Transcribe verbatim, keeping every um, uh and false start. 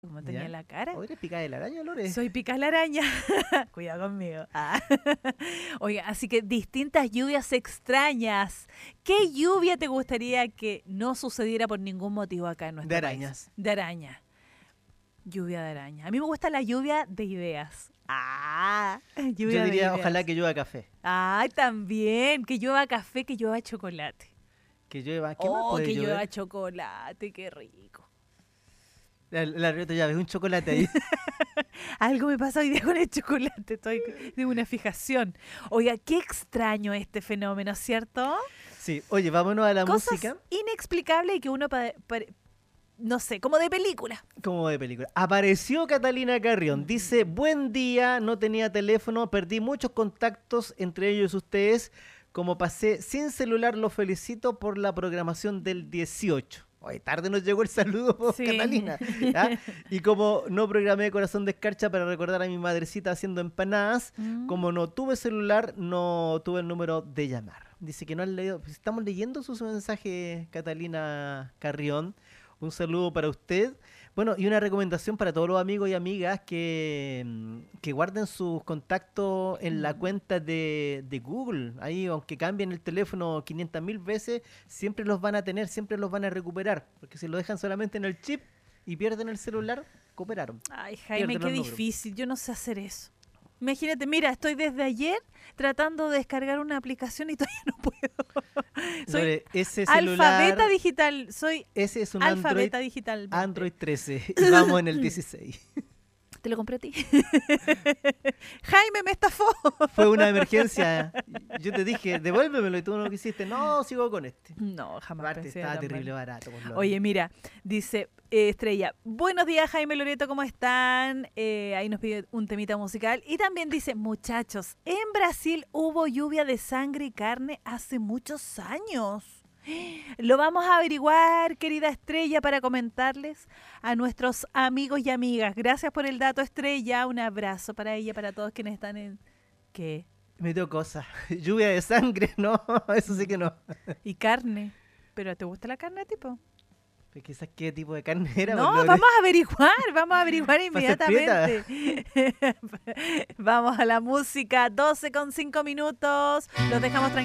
Como tenía ¿Ya? la cara. ¿O eres picada de la araña, Lore? Soy pica la araña. Cuidado conmigo. Ah. Oiga, así que distintas lluvias extrañas. ¿Qué lluvia te gustaría que no sucediera por ningún motivo acá en nuestro De país? arañas. De araña. Lluvia de araña. A mí me gusta la lluvia de ideas. Ah, lluvia Yo de diría, ideas. ojalá que llueva café. Ay, también. Que llueva café, que llueva chocolate. Que llueva. ¿Qué más Oh, puede que llover? llueva chocolate. Qué rico. La, la Rioto ya ves un chocolate ahí. Algo me pasa hoy día con el chocolate. Estoy de una fijación. Oiga, qué extraño este fenómeno, ¿cierto? Sí, oye, vámonos a la Cosas música. inexplicables y que uno, pa- pa- no sé, como de película. Como de película. Apareció Catalina Carrión. Dice, buen día, no tenía teléfono, perdí muchos contactos, entre ellos ustedes. Como pasé sin celular, los felicito por la programación del dieciocho. Hoy tarde nos llegó el saludo, Sí. Catalina. ¿Ya? Y como no programé Corazón de Escarcha para recordar a mi madrecita haciendo empanadas, Mm. como no tuve celular, no tuve el número de llamar. Dice que no han leído. Pues estamos leyendo sus mensajes, Catalina Carrión. Un saludo para usted. Bueno, y una recomendación para todos los amigos y amigas que, mm, que guarden sus contactos en la cuenta de, de Google. Ahí, aunque cambien el teléfono quinientas mil veces, siempre los van a tener, siempre los van a recuperar. Porque si lo dejan solamente en el chip y pierden el celular, cooperaron. Ay, Jaime, Pierden qué los números. difícil. Yo no sé hacer eso. Imagínate, mira, estoy desde ayer tratando de descargar una aplicación y todavía no puedo. Soy Lore, ese celular, alfabeta digital. Soy ese es un alfabeta Android, digital. Android trece. Y vamos en el dieciséis. Te lo compré a ti. Jaime me estafó. Fue una emergencia. Yo te dije, devuélvemelo y tú no lo quisiste. No, sigo con este. No, jamás Aparte pensé estaba tan terrible mal. barato. por lo Oye, menos. mira, dice eh, Estrella, buenos días Jaime Loreto, ¿cómo están? Eh, ahí nos pide un temita musical. Y también dice, muchachos, en Brasil hubo lluvia de sangre y carne hace muchos años. Lo vamos a averiguar, querida Estrella, para comentarles a nuestros amigos y amigas. Gracias por el dato, Estrella. Un abrazo para ella, para todos quienes están en... ¿Qué? Me dio cosa. Lluvia de sangre, no, eso sí que no. Y carne. ¿Pero te gusta la carne, tipo? Pero quizás qué tipo de carne era. No, Lore. vamos a averiguar, vamos a averiguar ser inmediatamente. Vamos a la música, doce con cinco minutos. Los dejamos tranquilos.